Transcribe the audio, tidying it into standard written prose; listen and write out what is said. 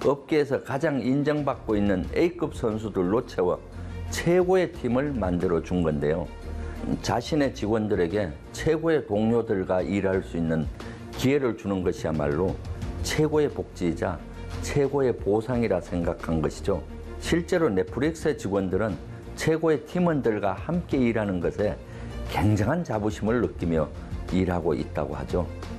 업계에서 가장 인정받고 있는 A급 선수들로 채워 최고의 팀을 만들어 준 건데요. 자신의 직원들에게 최고의 동료들과 일할 수 있는 기회를 주는 것이야말로 최고의 복지이자 최고의 보상이라 생각한 것이죠. 실제로 넷플릭스의 직원들은 최고의 팀원들과 함께 일하는 것에 굉장한 자부심을 느끼며 일하고 있다고 하죠.